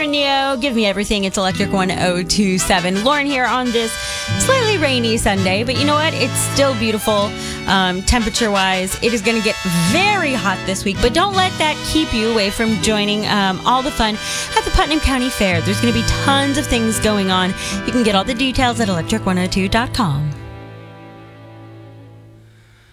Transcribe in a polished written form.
Radio. Give me everything. It's Electric 1027. Lauren here on this slightly rainy Sunday, but you know what? It's still beautiful. Temperature-wise, it is going to get very hot this week, but don't let that keep you away from joining all the fun at the Putnam County Fair. There's going to be tons of things going on. You can get all the details at electric102.com.